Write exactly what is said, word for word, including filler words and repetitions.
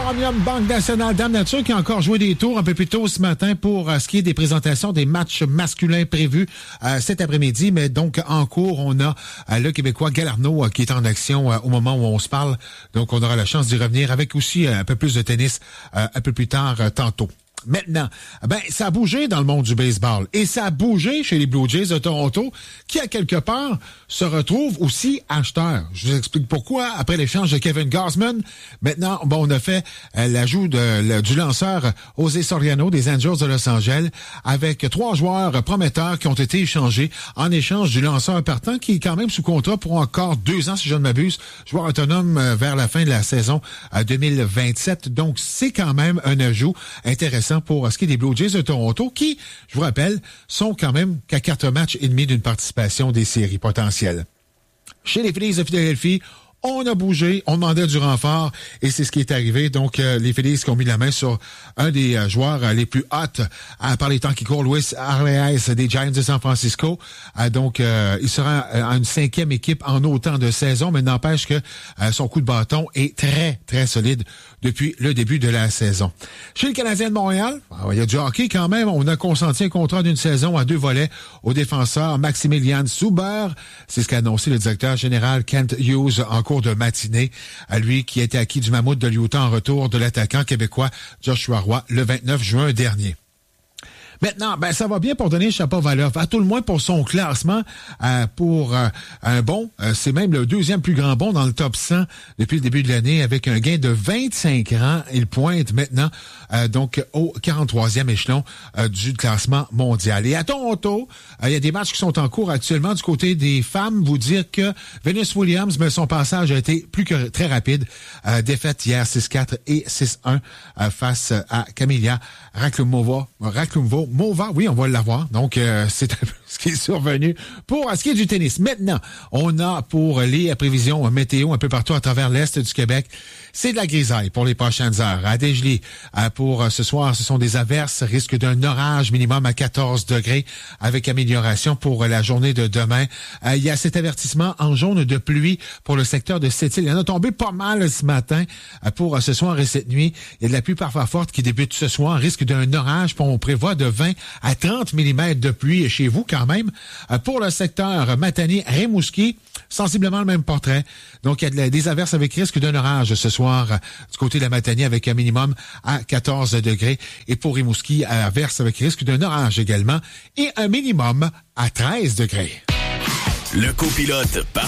Omnium Banque Nationale Dame Nature qui a encore joué des tours un peu plus tôt ce matin pour euh, ce qui est des présentations des matchs masculins prévus euh, cet après-midi. Mais donc, en cours, on a euh, le Québécois Galarneau euh, qui est en action euh, au moment où on se parle. Donc, on aura la chance d'y revenir avec aussi euh, un peu plus de tennis euh, un peu plus tard euh, tantôt. Maintenant, ben ça a bougé dans le monde du baseball et ça a bougé chez les Blue Jays de Toronto qui, à quelque part, se retrouvent aussi acheteurs. Je vous explique pourquoi. Après l'échange de Kevin Gausman, maintenant, bon, on a fait euh, l'ajout de, le, du lanceur José Soriano des Angels de Los Angeles avec trois joueurs prometteurs qui ont été échangés en échange du lanceur partant qui est quand même sous contrat pour encore deux ans, si je ne m'abuse, joueur autonome euh, vers la fin de la saison euh, deux mille vingt-sept. Donc, c'est quand même un ajout intéressant pour ce qui est des Blue Jays de Toronto, qui, je vous rappelle, sont quand même qu'à quatre matchs et demi d'une participation des séries potentielles. Chez les Phillies de Philadelphie, on a bougé, on demandait du renfort et c'est ce qui est arrivé. Donc, euh, les Phillies qui ont mis la main sur un des euh, joueurs euh, les plus hot euh, par les temps qui courent, Luis Arraez des Giants de San Francisco. Euh, donc, euh, il sera euh, en une cinquième équipe en autant de saisons, mais n'empêche que euh, son coup de bâton est très, très solide depuis le début de la saison. Chez le Canadien de Montréal, il y a du hockey quand même. On a consenti un contrat d'une saison à deux volets au défenseur Maximilian Suber. C'est ce qu'a annoncé le directeur général Kent Hughes en cours de matinée, à lui qui était acquis du Mammouth de l'Utah en retour de l'attaquant québécois Joshua Roy le vingt-neuf juin dernier. Maintenant, ben ça va bien pour Denis Shapovalov, à tout le moins pour son classement, euh, pour euh, un bon, euh, c'est même le deuxième plus grand bon dans le top cent depuis le début de l'année, avec un gain de vingt-cinq rangs. Il pointe maintenant euh, donc au quarante-troisième échelon euh, du classement mondial. Et à Toronto, euh, il y a des matchs qui sont en cours actuellement du côté des femmes. Vous dire que Venus Williams, mais son passage a été plus que très rapide. Euh, défaite hier six quatre et six un euh, face à Camilla Raklumova. Raklumova. Mova, oui, on va l'avoir. Donc, euh, c'est un peu ce qui est survenu pour ce qui est du tennis. Maintenant, on a pour les prévisions météo un peu partout à travers l'Est du Québec, c'est de la grisaille pour les prochaines heures. À Desjolies, pour ce soir, ce sont des averses, risque d'un orage minimum à quatorze degrés avec amélioration pour la journée de demain. Il y a cet avertissement en jaune de pluie pour le secteur de Sept-Îles. Il y en a tombé pas mal ce matin pour ce soir et cette nuit. Il y a de la pluie parfois forte qui débute ce soir, risque d'un orage, on prévoit de vingt à trente millimètres de pluie chez vous quand même. Pour le secteur Matane-Rimouski, sensiblement le même portrait. Donc, il y a des averses avec risque d'un orage ce soir du côté de la Matane avec un minimum à quatorze degrés. Et pour Rimouski, averse avec risque d'un orage également et un minimum à treize degrés. Le copilote par